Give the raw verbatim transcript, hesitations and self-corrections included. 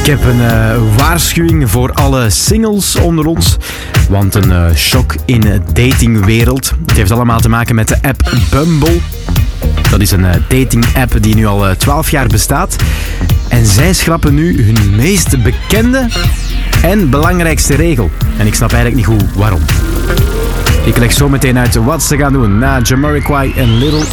Ik heb een uh, waarschuwing voor alle singles onder ons. Want een uh, shock in de datingwereld. Het heeft allemaal te maken met de app Bumble. Dat is een uh, dating-app die nu al uh, twaalf jaar bestaat. En zij schrappen nu hun meest bekende en belangrijkste regel. En ik snap eigenlijk niet goed waarom. Ik leg zo meteen uit wat ze gaan doen na Jamiroquai en Little